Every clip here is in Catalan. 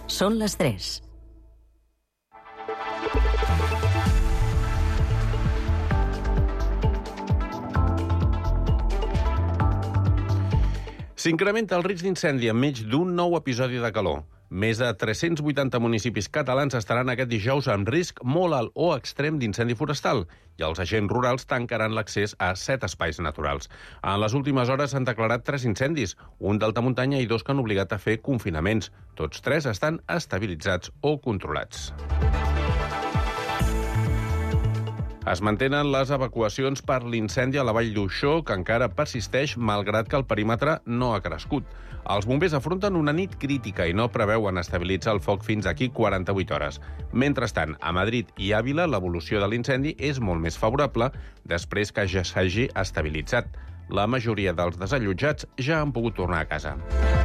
Són les 3. S'incrementa el risc d'incendi enmig d'un nou episodi de calor. Més de 380 municipis catalans estaran aquest dijous amb risc molt alt o extrem d'incendi forestal i els agents rurals tancaran l'accés a 7 espais naturals. En les últimes hores s'han declarat 3 incendis, un d'alta muntanya i 2 que han obligat a fer confinaments. Tots 3 estan estabilitzats o controlats. Es mantenen les evacuacions per l'incendi a la Vall d'Uixó, que encara persisteix, malgrat que el perímetre no ha crescut. Els bombers afronten una nit crítica i no preveuen estabilitzar el foc fins d'aquí 48 hores. Mentrestant, a Madrid i Àvila, l'evolució de l'incendi és molt més favorable després que ja s'hagi estabilitzat. La majoria dels desallotjats ja han pogut tornar a casa.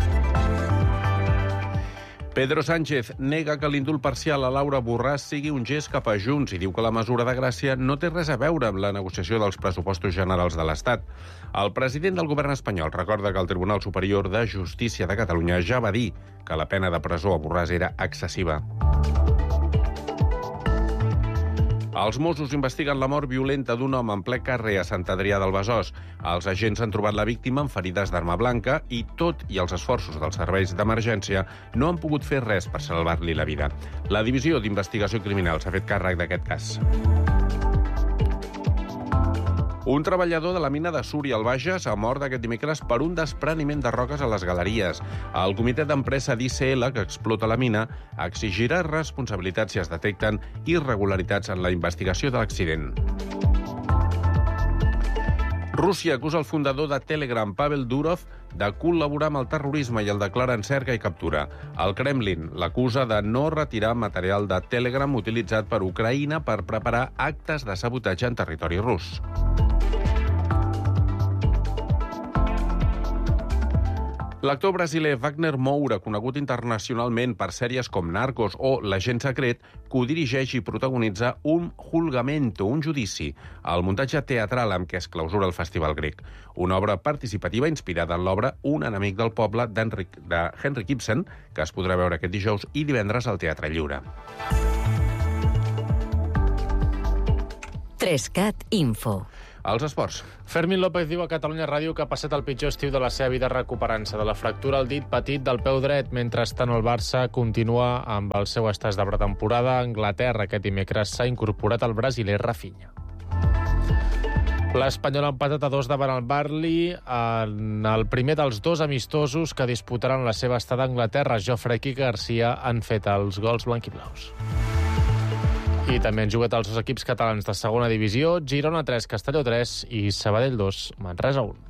Pedro Sánchez nega que l'indult parcial a Laura Borràs sigui un gest cap a Junts i diu que la mesura de gràcia no té res a veure amb la negociació dels pressupostos generals de l'Estat. El president del govern espanyol recorda que el Tribunal Superior de Justícia de Catalunya ja va dir que la pena de presó a Borràs era excessiva. Els Mossos investiguen la mort violenta d'un home en ple carrer a Sant Adrià del Besòs. Els agents han trobat la víctima amb ferides d'arma blanca i, tot i els esforços dels serveis d'emergència, no han pogut fer res per salvar-li la vida. La Divisió d'Investigació Criminal s'ha fet càrrec d'aquest cas. Un treballador de la mina de Súria al Bages ha mort aquest dimecres per un despreniment de roques a les galeries. El comitè d'empresa d'ICL, que explota la mina, exigirà responsabilitats si es detecten irregularitats en la investigació de l'accident. Rússia acusa el fundador de Telegram, Pavel Durov, de col·laborar amb el terrorisme i el declara en cerca i captura. El Kremlin l'acusa de no retirar material de Telegram utilitzat per Ucraïna per preparar actes de sabotatge en territori rus. L'actor brasiler Wagner Moura, conegut internacionalment per sèries com Narcos o L'agent secret, codirigeix i protagonitza un Julgamento, un judici, el muntatge teatral amb què es clausura el Festival Grec. Una obra participativa inspirada en l'obra Un enemic del poble de Henrik Ibsen, que es podrà veure aquest dijous i divendres al Teatre Lliure. 3CAT Info. Els esports. Fermín López diu a Catalunya Ràdio que ha passat el pitjor estiu de la seva vida recuperant-se de la fractura al dit petit del peu dret. Mentrestant, el Barça continua amb el seu estàs de pretemporada. A Anglaterra aquest dimecres s'ha incorporat el brasiler Rafinha. L'Espanyol ha empatat a 2 davant el Burnley en el primer dels 2 amistosos que disputaran la seva estada a Anglaterra. Jofrek i Garcia han fet els gols blanquiblaus. I també han jugat els 2 equips catalans de segona divisió, Girona 3, Castelló 3 i Sabadell 2, Manresa 1.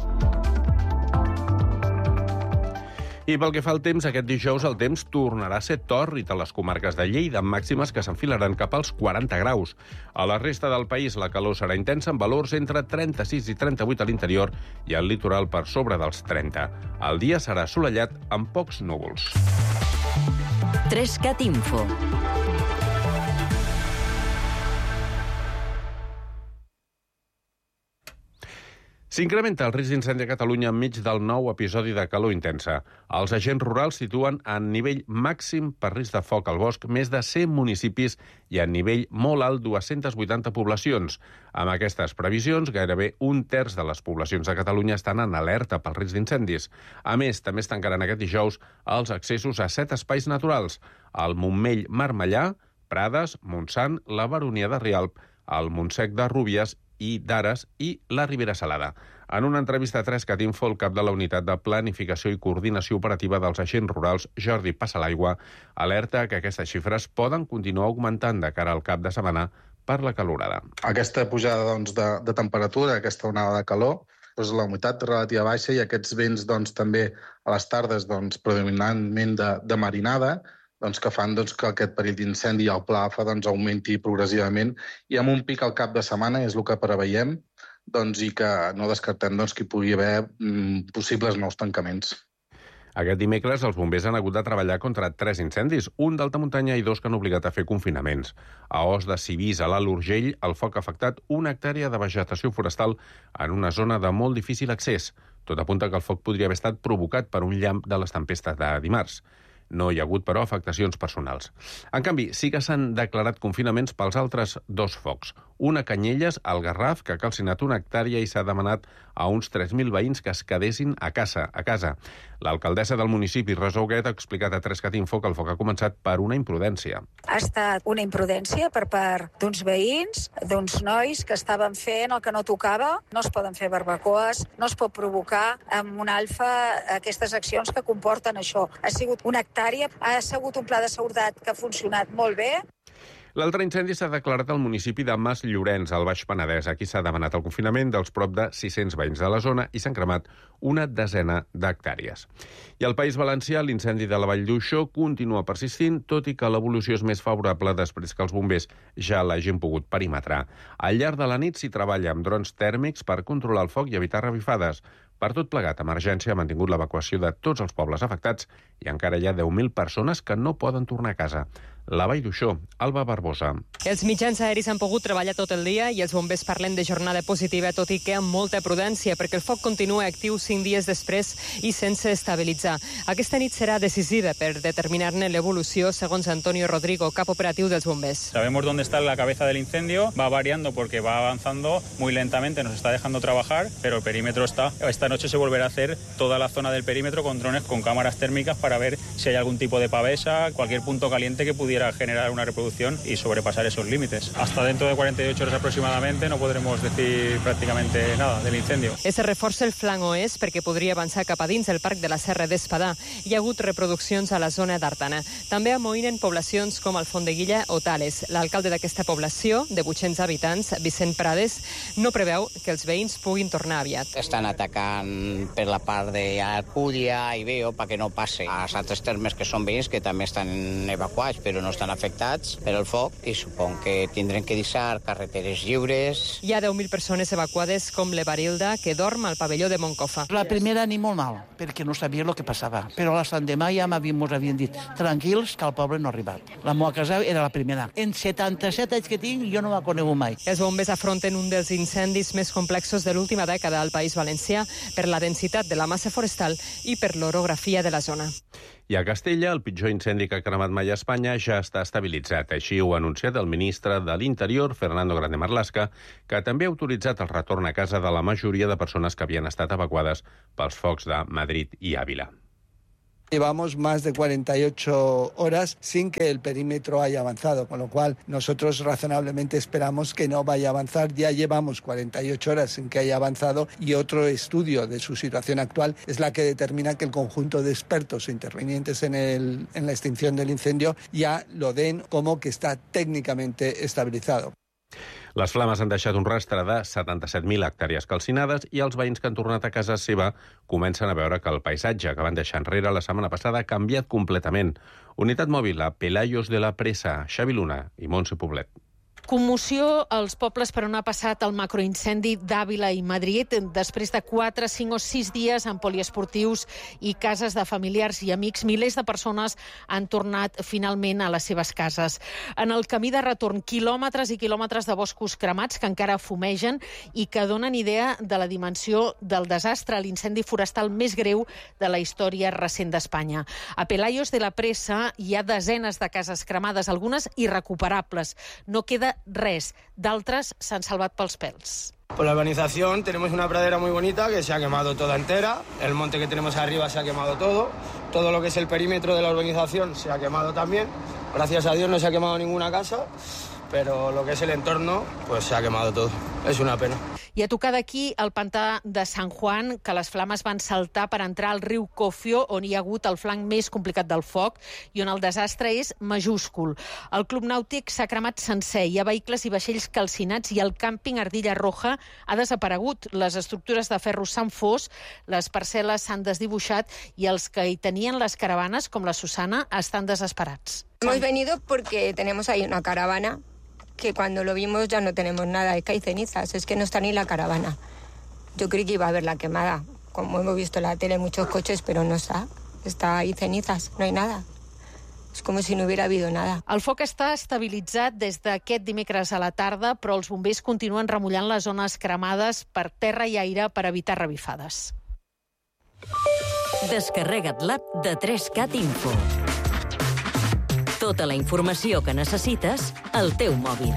I pel que fa al temps, aquest dijous el temps tornarà a ser tòrrid a les comarques de Lleida, amb màximes que s'enfilaran cap als 40 graus. A la resta del país la calor serà intensa, amb valors entre 36 i 38 a l'interior i al litoral per sobre dels 30. El dia serà assolellat amb pocs núvols. 3CAT Info. S'incrementa el risc d'incendi a Catalunya enmig del nou episodi de calor intensa. Els agents rurals situen en nivell màxim per risc de foc al bosc més de 100 municipis i en nivell molt alt 280 poblacions. Amb aquestes previsions, gairebé un terç de les poblacions de Catalunya estan en alerta pel risc d'incendis. A més, també es tancaran aquest dijous els accessos a 7 espais naturals: el Montmell Marmellà, Prades, Montsant, la Baronia de Rialb, el Montsec de Rúbies i d'Ares i la Ribera Salada. En una entrevista a 3CAT Info, el cap de la Unitat de Planificació i Coordinació Operativa dels Agents Rurals, Jordi Passalaigua, alerta que aquestes xifres poden continuar augmentant de cara al cap de setmana per la calorada. Aquesta pujada de temperatura, aquesta onada de calor, la humitat relativa baixa i aquests vents també a les tardes predominantment de marinada, que fan que aquest perill d'incendi i el plafa augmenti progressivament i amb un pic al cap de setmana és el que preveiem i que no descartem que hi pugui haver possibles nous tancaments. Aquest dimecres els bombers han hagut de treballar contra 3 incendis, un d'alta muntanya i 2 que han obligat a fer confinaments. A Os de Civís, a l'Alt Urgell, el foc ha afectat una hectàrea de vegetació forestal en una zona de molt difícil accés. Tot apunta que el foc podria haver estat provocat per un llamp de les tempestes de dimarts. No hi ha hagut, però, afectacions personals. En canvi, sí que s'han declarat confinaments pels altres 2 focs. Un a Canyelles, al Garraf, que ha calcinat 1 hectàrea i s'ha demanat a uns 3.000 veïns que es quedessin a casa. L'alcaldessa del municipi, Rosa Huguet, ha explicat a 3cat Info que el foc ha començat per una imprudència. Ha estat una imprudència per part d'uns veïns, d'uns nois que estaven fent el que no tocava. No es poden fer barbacoes, no es pot provocar amb un alfa aquestes accions que comporten això. Ha sigut 1 hectàrea, ha sigut un pla de seguretat que ha funcionat molt bé. L'altre incendi s'ha declarat al municipi de Mas Llorenç, al Baix Penedès. Aquí s'ha demanat el confinament dels prop de 600 veïns de la zona i s'han cremat una desena d'hectàrees. I al País Valencià, l'incendi de la Vall d'Uixó continua persistint, tot i que l'evolució és més favorable després que els bombers ja l'hagin pogut perimetrar. Al llarg de la nit s'hi treballa amb drons tèrmics per controlar el foc i evitar revifades. Per tot plegat, Emergència ha mantingut l'evacuació de tots els pobles afectats i encara hi ha 10.000 persones que no poden tornar a casa. La Vall d'Uixó, Alba Barbosa. Els mitjans aeris han pogut treballar tot el dia i els bombers parlen de jornada positiva, tot i que amb molta prudència, perquè el foc continua actiu 5 dies després i sense estabilitzar. Aquesta nit serà decisiva per determinar-ne l'evolució, segons Antonio Rodrigo, cap operatiu dels bombers. Sabemos dónde está la cabeza del incendio, va variando porque va avanzando muy lentamente, nos está dejando trabajar, pero el perímetro está. Esta noche se volverá a hacer toda la zona del perímetro con drones con cámaras térmicas para ver si hay algún tipo de pavesa, cualquier punto caliente que pudiera generar una reproducción y sobrepasar esos límites. Hasta dentro de 48 horas aproximadamente no podremos decir prácticamente nada del incendio. Es reforça el flanc oest perquè podria avançar cap a dins el parc de la Serra d'Espadà. Hi ha hagut reproduccions a la zona d'Artana. També amoïnen poblacions com Alfondeguilla o Tales. L'alcalde d'aquesta població, de 800 habitants, Vicent Prades, no preveu que els veïns puguin tornar aviat. Estan atacant per la part d'Alcúdia i Veo perquè no passe als altres termes que són veïns que també estan evacuats però no estan afectats per el foc i supon que tindrem que deixar carreteres lliures. Hi ha 10.000 persones evacuades com l'Evarilda, que dorm al pavelló de Moncofa. La primera ni molt mal, perquè no sabia el que passava. Però l'endemà ja mos havien dit tranquils que el poble no ha arribat. La meva casa era la primera. En 77 anys que tinc jo no l'he conegut mai. Els bombers afronten un dels incendis més complexos de l'última dècada al País Valencià per la densitat de la massa forestal i per l'orografia de la zona. I a Castella, el pitjor incendi que ha cremat mai a Espanya ja està estabilitzat. Així ho ha anunciat el ministre de l'Interior, Fernando Grande Marlaska, que també ha autoritzat el retorn a casa de la majoria de persones que havien estat evacuades pels focs de Madrid i Ávila. Llevamos más de 48 horas sin que el perímetro haya avanzado, con lo cual nosotros razonablemente esperamos que no vaya a avanzar. Ya llevamos 48 horas sin que haya avanzado y otro estudio de su situación actual es la que determina que el conjunto de expertos intervinientes en la extinción del incendio ya lo den como que está técnicamente estabilizado. Les flames han deixat un rastre de 77.000 hectàrees calcinades i els veïns que han tornat a casa seva comencen a veure que el paisatge que van deixar enrere la setmana passada ha canviat completament. Unitat mòbil a Pelayos de la Presa, Xavi Luna i Montse Poblet. Commoció als pobles per on ha passat el macroincendi d'Àvila i Madrid després de 4, 5 o 6 dies en poliesportius i cases de familiars i amics. Milers de persones han tornat finalment a les seves cases. En el camí de retorn, quilòmetres i quilòmetres de boscos cremats que encara fumegen i que donen idea de la dimensió del desastre, l'incendi forestal més greu de la història recent d'Espanya. A Pelayos de la Presa hi ha desenes de cases cremades, algunes irrecuperables. No queda res, d'altres s'han salvat pels pèls. Por la urbanización tenemos una pradera muy bonita que se ha quemado toda entera, el monte que tenemos arriba se ha quemado todo lo que es el perímetro de la urbanización se ha quemado también. Gracias a Dios no se ha quemado ninguna casa, pero lo que es el entorno pues se ha quemado todo. És una pena. I a tocar d'aquí el pantà de Sant Juan, que les flames van saltar per entrar al riu Cofio, on hi ha hagut el flanc més complicat del foc i on el desastre és majúscul. El club nàutic s'ha cremat sencer, hi ha vehicles i vaixells calcinats i el càmping Ardilla Roja ha desaparegut. Les estructures de ferro s'han fos, les parcel·les s'han desdibuixat i els que hi tenien les caravanes, com la Susana, estan desesperats. Hemos venido porque tenemos ahí una caravana que cuando lo vimos ya no tenemos nada, es que hay cenizas, es que no está ni la caravana. Yo creí que iba a haber la quemada, como hemos visto en la tele, muchos coches, pero no está ahí cenizas, no hay nada. És com si no hubiera habido nada. El foc està estabilitzat des d'aquest dimecres a la tarda, però els bombers continuen remullant les zones cremades per terra i aire per evitar revifades. Descarrega't l'app de 3cat Info. Tota la informació que necessites al teu mòbil.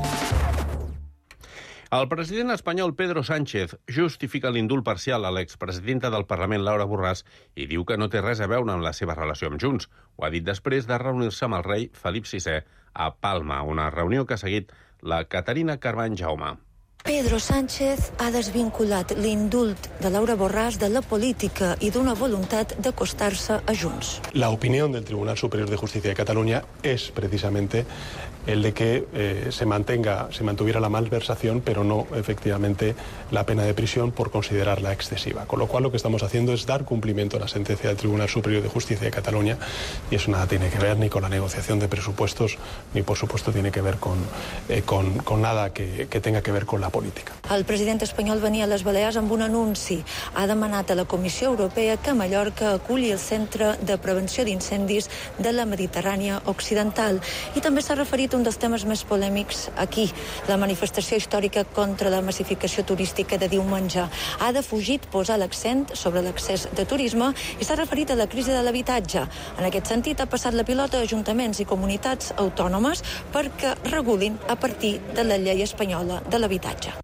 El president espanyol Pedro Sánchez justifica l'indult parcial a l'expresidenta del Parlament, Laura Borràs, i diu que no té res a veure amb la seva relació amb Junts. Ho ha dit després de reunir-se amb el rei Felip VI a Palma, una reunió que ha seguit la Caterina Carvany Jaume. Pedro Sánchez ha desvinculat l'indult de Laura Borràs de la política i d'una voluntat d'acostar-se a Junts. La opinión del Tribunal Superior de Justicia de Cataluña es precisamente el de que se mantuviera la malversación, pero no efectivamente la pena de prisión por considerarla excesiva. Con lo cual lo que estamos haciendo es dar cumplimiento a la sentencia del Tribunal Superior de Justicia de Cataluña, y eso nada tiene que ver ni con la negociación de presupuestos, ni por supuesto tiene que ver con nada que tenga que ver con la política. El president espanyol venia a les Balears amb un anunci. Ha demanat a la Comissió Europea que Mallorca aculli el Centre de Prevenció d'Incendis de la Mediterrània Occidental. I també s'ha referit a un dels temes més polèmics aquí, la manifestació històrica contra la massificació turística de diumenge. Ha defugit posar l'accent sobre l'accés de turisme i s'ha referit a la crisi de l'habitatge. En aquest sentit, ha passat la pilota a ajuntaments i comunitats autònomes perquè regulin a partir de la llei espanyola de l'habitatge.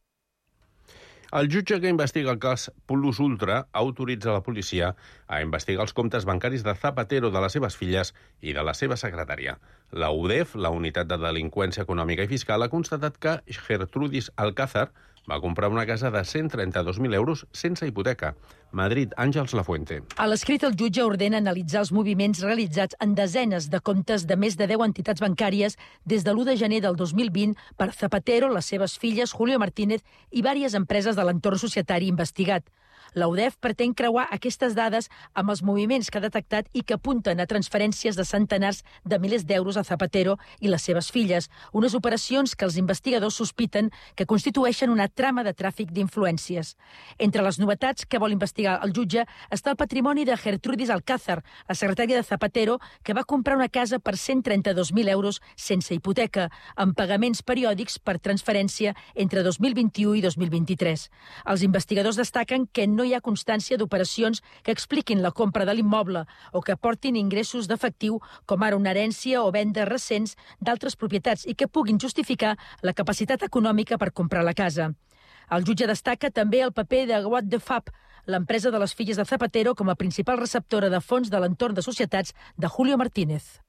El jutge que investiga el cas Plus Ultra autoritza la policia a investigar els comptes bancaris de Zapatero, de les seves filles i de la seva secretària. La UDEF, la Unitat de Delinqüència Econòmica i Fiscal, ha constatat que Gertrudis Alcázar va comprar una casa de 132.000 euros sense hipoteca. Madrid, Àngels Lafuente. A l'escrit, el jutge ordena analitzar els moviments realitzats en desenes de comptes de més de 10 entitats bancàries des de l'1 de gener del 2020 per Zapatero, les seves filles, Julio Martínez i diverses empreses de l'entorn societari investigat. La UDEF pretén creuar aquestes dades amb els moviments que ha detectat i que apunten a transferències de centenars de milers d'euros a Zapatero i les seves filles, unes operacions que els investigadors sospiten que constitueixen una trama de tràfic d'influències. Entre les novetats que vol investigar el jutge està el patrimoni de Gertrudis Alcázar, la secretària de Zapatero, que va comprar una casa per 132.000 euros sense hipoteca, amb pagaments periòdics per transferència entre 2021 i 2023. Els investigadors destaquen que no hi ha constància d'operacions que expliquin la compra de l'immoble o que aportin ingressos d'efectiu, com ara una herència o vendes recents d'altres propietats i que puguin justificar la capacitat econòmica per comprar la casa. El jutge destaca també el paper de What the Fab, l'empresa de les filles de Zapatero, com a principal receptora de fons de l'entorn de societats de Julio Martínez.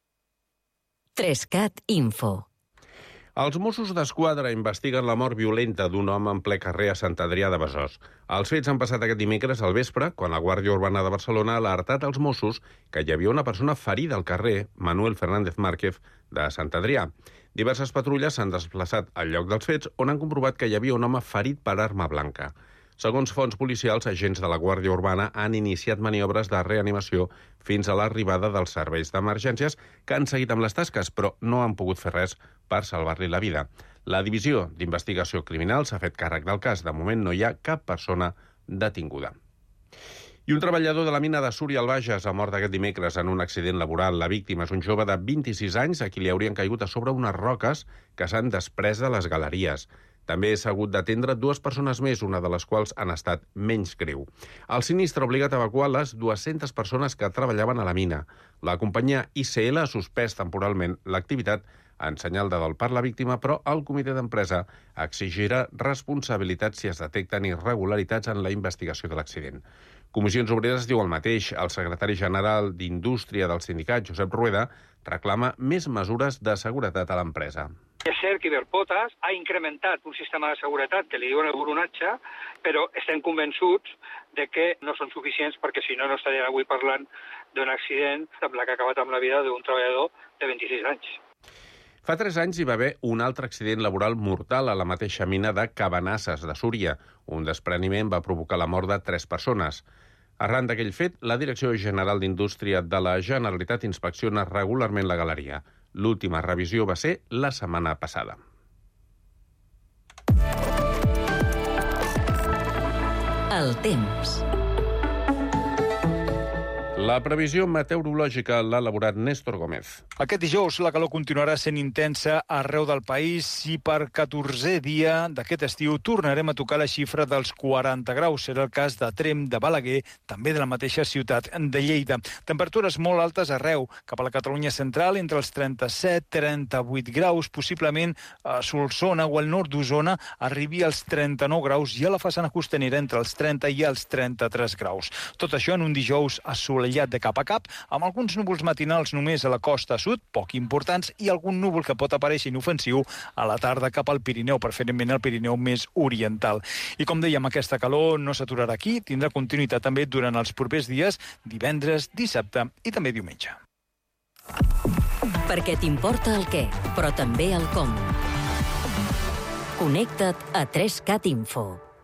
3CAT Info. Els Mossos d'Esquadra investiguen la mort violenta d'un home en ple carrer a Sant Adrià de Besòs. Els fets han passat aquest dimecres al vespre, quan la Guàrdia Urbana de Barcelona ha alertat als Mossos que hi havia una persona ferida al carrer, Manuel Fernández Márquez, de Sant Adrià. Diverses patrulles s'han desplaçat al lloc dels fets, on han comprovat que hi havia un home ferit per arma blanca. Segons fonts policials, agents de la Guàrdia Urbana han iniciat maniobres de reanimació fins a l'arribada dels serveis d'emergències, que han seguit amb les tasques, però no han pogut fer res per salvar-li la vida. La Divisió d'Investigació Criminal s'ha fet càrrec del cas. De moment no hi ha cap persona detinguda. I un treballador de la mina de Súria al Bages ha mort aquest dimecres en un accident laboral. La víctima és un jove de 26 anys a qui li haurien caigut a sobre unes roques que s'han desprès de les galeries. També s'ha hagut d'atendre 2 persones més, una de les quals han estat menys greu. El sinistre ha obligat a evacuar les 200 persones que treballaven a la mina. La companyia ICL ha suspès temporalment l'activitat en senyal de dol per la víctima, però el comitè d'empresa exigirà responsabilitats si es detecten irregularitats en la investigació de l'accident. Comissions Obreres diu el mateix. El secretari general d'Indústria del sindicat, Josep Rueda, reclama més mesures de seguretat a l'empresa. És cert que Iberpotas ha incrementat un sistema de seguretat que li diuen el buronatge, però estem convençuts de que no són suficients perquè si no, no estarien avui parlant d'un accident amb la que ha acabat amb la vida d'un treballador de 26 anys. Fa 3 anys hi va haver un altre accident laboral mortal a la mateixa mina de Cabanasses, de Súria. Un despreniment va provocar la mort de 3 persones. Arran d'aquell fet, la Direcció General d'Indústria de la Generalitat inspecciona regularment la galeria. L'última revisió va ser la setmana passada. El temps. La previsió meteorològica l'ha elaborat Néstor Gómez. Aquest dijous la calor continuarà sent intensa arreu del país i per 14è dia d'aquest estiu tornarem a tocar la xifra dels 40 graus. Serà el cas de Tremp, de Balaguer, també de la mateixa ciutat de Lleida. Temperatures molt altes arreu, cap a la Catalunya central, entre els 37-38 graus, possiblement a Solsona o al nord d'Osona arribi als 39 graus i a la façana costanera entre els 30 i els 33 graus. Tot això en un dijous assolellat de cap a cap, amb alguns núvols matinals només a la costa sud, poc importants, i algun núvol que pot aparèixer inofensiu a la tarda cap al Pirineu, preferentment al Pirineu més oriental. I com dèiem, aquesta calor no s'aturarà aquí, tindrà continuïtat també durant els propers dies, divendres, dissabte i també diumenge. Perquè t'importa el què, però també el com. Connecta't a 3CAT Info.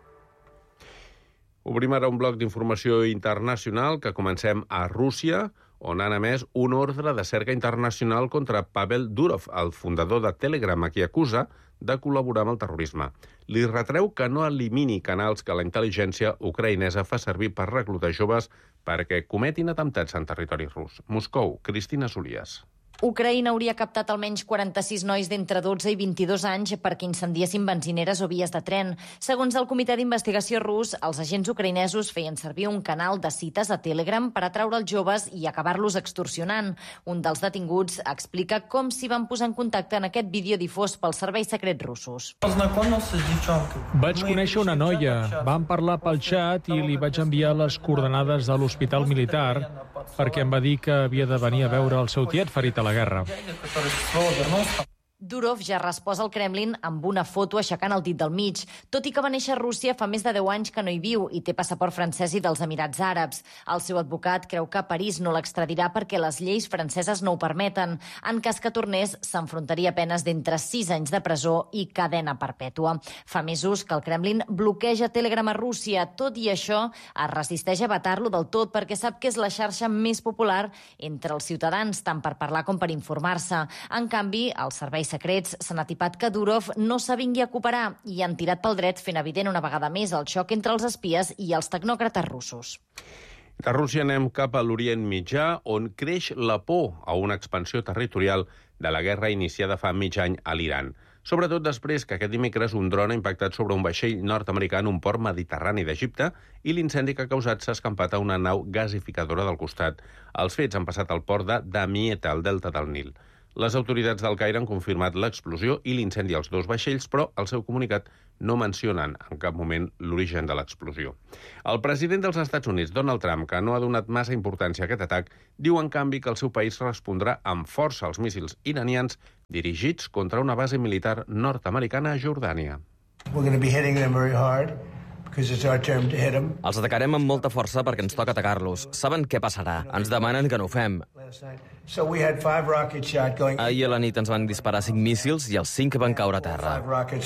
Obrim ara un bloc d'informació internacional que comencem a Rússia, on han emès un ordre de cerca internacional contra Pavel Durov, el fundador de Telegram, a qui acusa de col·laborar amb el terrorisme. Li retreu que no elimini canals que la intel·ligència ucraïnesa fa servir per reclutar joves perquè cometin atemptats en territori rus. Moscou, Cristina Solias. Ucraïna hauria captat almenys 46 nois d'entre 12 i 22 anys perquè incendiessin benzineres o vies de tren. Segons el Comitè d'Investigació rus, els agents ucraïnesos feien servir un canal de cites a Telegram per atraure els joves i acabar-los extorsionant. Un dels detinguts explica com s'hi van posar en contacte en aquest vídeo difós pels serveis secrets russos. Vaig conèixer una noia, vam parlar pel xat i li vaig enviar les coordenades de l'hospital militar perquè em va dir que havia de venir a veure el seu tiet ferit a la guerra. Durov ja ha respost al Kremlin amb una foto aixecant el dit del mig, tot i que va néixer a Rússia fa més de 10 anys que no hi viu i té passaport francès i dels Emirats Àrabs. El seu advocat creu que París no l'extradirà perquè les lleis franceses no ho permeten. En cas que tornés, s'enfrontaria a penes d'entre 6 anys de presó i cadena perpètua. Fa mesos que el Kremlin bloqueja Telegram a Rússia. Tot i això, es resisteix a vetar-lo del tot perquè sap que és la xarxa més popular entre els ciutadans, tant per parlar com per informar-se. En canvi, els serveis secrets s'han atipat que Durov no s'avingui a cooperar i han tirat pel dret fent evident una vegada més el xoc entre els espies i els tecnòcrates russos. De Rússia anem cap a l'Orient Mitjà, on creix la por a una expansió territorial de la guerra iniciada fa mig any a l'Iran. Sobretot després que aquest dimecres un dron ha impactat sobre un vaixell nord-americà en un port mediterrani d'Egipte i l'incendi que ha causat s'ha escampat a una nau gasificadora del costat. Els fets han passat al port de Damietta, al delta del Nil. Les autoritats del Caire han confirmat l'explosió i l'incendi als dos vaixells, però al seu comunicat no mencionen en cap moment l'origen de l'explosió. El president dels Estats Units, Donald Trump, que no ha donat massa importància a aquest atac, diu en canvi que el seu país respondrà amb força als míssils iranians dirigits contra una base militar nord-americana a Jordània. Els atacarem amb molta força perquè ens toca atacar-los. Saben què passarà? Ens demanen que no ho fem. Ahir a la nit ens van disparar 5 míssils i els 5 van caure a terra.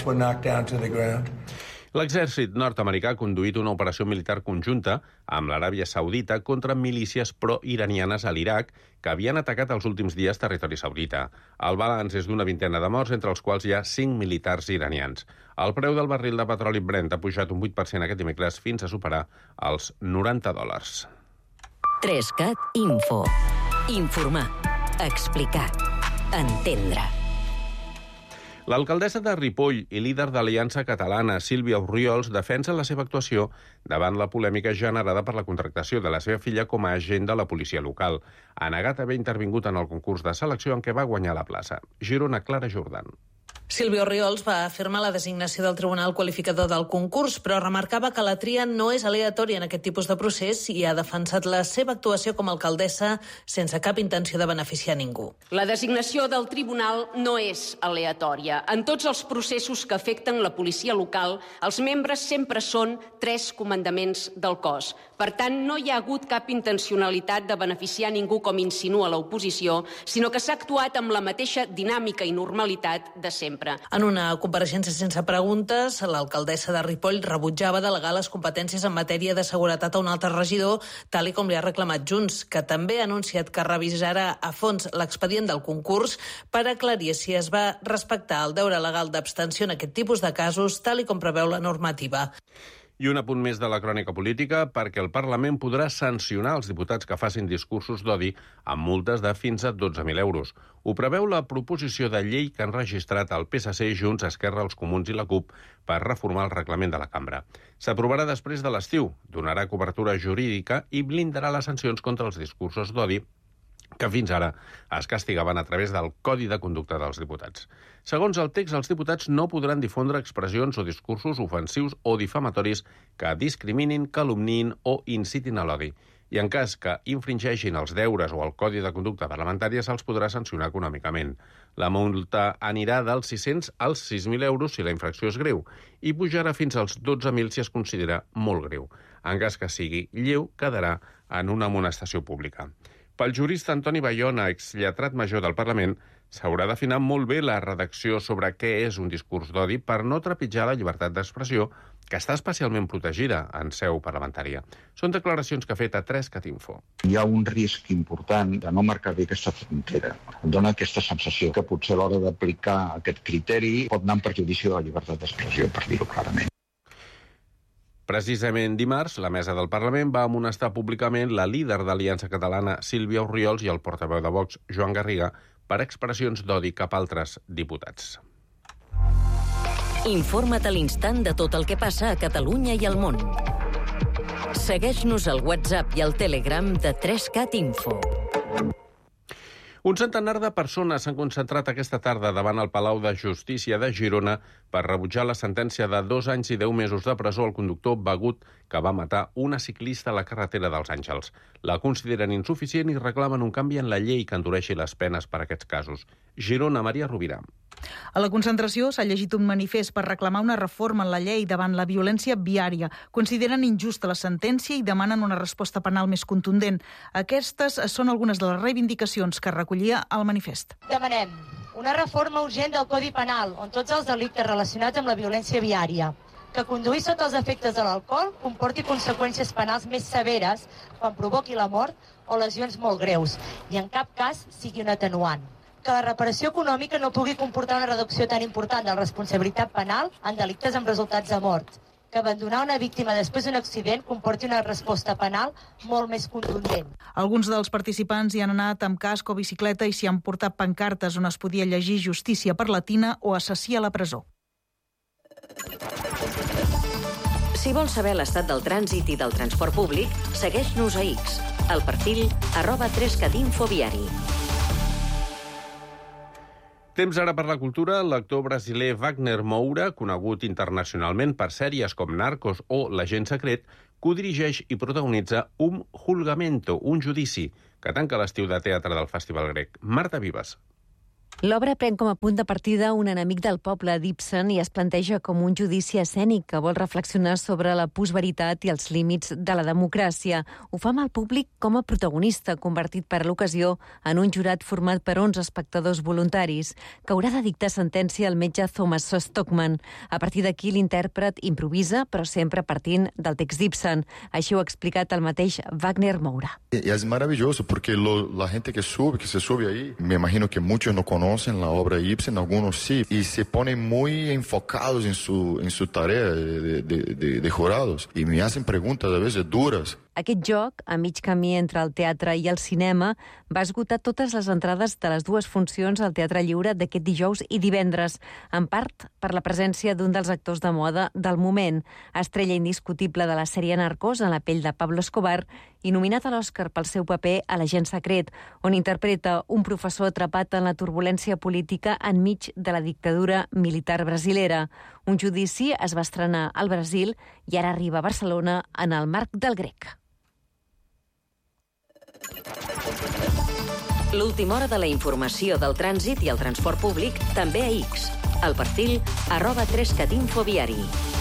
L'exèrcit nord-americà ha conduït una operació militar conjunta amb l'Aràbia Saudita contra milícies pro-iranianes a l'Iraq que havien atacat els últims dies territori saudita. El balanç és d'una vintena de morts, entre els quals hi ha 5 militars iranians. El preu del barril de petroli Brent ha pujat un 8% aquest dimecres fins a superar els $90. 3CAT Info. Informar. Explicar. Entendre. L'alcaldessa de Ripoll i líder d'Aliança Catalana, Sílvia Orriols, defensa la seva actuació davant la polèmica generada per la contractació de la seva filla com a agent de la policia local. Ha negat haver intervingut en el concurs de selecció en què va guanyar la plaça. Girona, Clara Jordan. Sílvia Orriols va afirmar la designació del Tribunal Qualificador del concurs, però remarcava que la tria no és aleatòria en aquest tipus de procés i ha defensat la seva actuació com a alcaldessa sense cap intenció de beneficiar ningú. La designació del tribunal no és aleatòria. En tots els processos que afecten la policia local, els membres sempre són 3 comandaments del cos. Per tant, no hi ha hagut cap intencionalitat de beneficiar ningú com insinua l'oposició, sinó que s'ha actuat amb la mateixa dinàmica i normalitat de sempre. En una compareixença sense preguntes, l'alcaldessa de Ripoll rebutjava delegar les competències en matèria de seguretat a un altre regidor, tal i com li ha reclamat Junts, que també ha anunciat que revisarà a fons l'expedient del concurs per aclarir si es va respectar el deure legal d'abstenció en aquest tipus de casos, tal i com preveu la normativa. I un apunt més de la crònica política, perquè el Parlament podrà sancionar els diputats que facin discursos d'odi amb multes de fins a 12.000 euros. Ho preveu la proposició de llei que han registrat el PSC, Junts, Esquerra, els Comuns i la CUP per reformar el reglament de la cambra. S'aprovarà després de l'estiu, donarà cobertura jurídica i blindarà les sancions contra els discursos d'odi que fins ara es castigaven a través del Codi de Conducta dels Diputats. Segons el text, els diputats no podran difondre expressions o discursos ofensius o difamatoris que discriminin, calumniïn o incitin a l'odi. I en cas que infringeixin els deures o el Codi de Conducta parlamentària, se'ls podrà sancionar econòmicament. La multa anirà dels 600 als 6.000 euros si la infracció és greu i pujarà fins als 12.000 si es considera molt greu. En cas que sigui lleu, quedarà en una amonestació pública. Pel jurista Antoni Bayona, exlletrat major del Parlament, s'haurà d'afinar molt bé la redacció sobre què és un discurs d'odi per no trepitjar la llibertat d'expressió, que està especialment protegida en seu parlamentària. Són declaracions que ha fet a 3catinfo. Hi ha un risc important de no marcar bé aquesta frontera. Em dona aquesta sensació que potser a l'hora d'aplicar aquest criteri pot anar en perjudici de la llibertat d'expressió, per dir-ho clarament. Precisament dimarts, la mesa del Parlament va amonestar públicament la líder d'Aliança Catalana, Sílvia Orriols, i el portaveu de Vox, Joan Garriga, per expressions d'odi cap a altres diputats. Informa't a l'instant de tot el que passa a Catalunya i al món. Segueix-nos al WhatsApp i al Telegram de 3catinfo. Un centenar de persones s'han concentrat aquesta tarda davant el Palau de Justícia de Girona per rebutjar la sentència de 2 anys i 10 mesos de presó al conductor begut que va matar una ciclista a la carretera dels Àngels. La consideren insuficient i reclamen un canvi en la llei que endureixi les penes per a aquests casos. Girona, Maria Rovira. A la concentració s'ha llegit un manifest per reclamar una reforma en la llei davant la violència viària. Consideren injusta la sentència i demanen una resposta penal més contundent. Aquestes són algunes de les reivindicacions que recollia el manifest. Demanem una reforma urgent del Codi Penal, on tots els delictes relacionats amb la violència viària, que conduir sota els efectes de l'alcohol comporti conseqüències penals més severes quan provoqui la mort o lesions molt greus, i en cap cas sigui un atenuant. Que la reparació econòmica no pugui comportar una reducció tan important de la responsabilitat penal en delictes amb resultats de mort. Que abandonar una víctima després d'un accident comporti una resposta penal molt més contundent. Alguns dels participants hi han anat amb casc o bicicleta i s'hi han portat pancartes on es podia llegir justícia per latina o assassí a la presó. Si vols saber l'estat del trànsit i del transport públic, segueix-nos a X, al perfil @3catinfoviari. Temps ara per la cultura. L'actor brasiler Wagner Moura, conegut internacionalment per sèries com Narcos o L'agent secret, codirigeix i protagonitza Un julgamento, un judici, que tanca l'estiu de teatre del Festival Grec. Marta Vives. L'obra pren com a punt de partida un enemic del poble d'Ibsen i es planteja com un judici escènic que vol reflexionar sobre la postveritat i els límits de la democràcia. Ho fa amb el públic com a protagonista, convertit per l'ocasió en un jurat format per 11 espectadors voluntaris, que haurà de dictar sentència al metge Thomas Stockman. A partir d'aquí, l'intèrpret improvisa, però sempre partint del text d'Ibsen. Així ho ha explicat el mateix Wagner Moura. Es maravilloso porque la gente que se sube ahí, me imagino que muchos no conocen la obra Ibsen, algunos sí, y se ponen muy enfocados en su tarea de jurados y me hacen preguntas a veces duras. Aquest joc, a mig camí entre el teatre i el cinema, va esgotar totes les entrades de les 2 funcions al Teatre Lliure d'aquest dijous i divendres, en part per la presència d'un dels actors de moda del moment, estrella indiscutible de la sèrie Narcos en la pell de Pablo Escobar i nominat a l'Oscar pel seu paper a L'agent secret, on interpreta un professor atrapat en la turbulència política enmig de la dictadura militar brasilera. Un judici es va estrenar al Brasil i ara arriba a Barcelona en el marc del Grec. L'última hora de la informació del trànsit i el transport públic també a X, al perfil @3catinfoviari.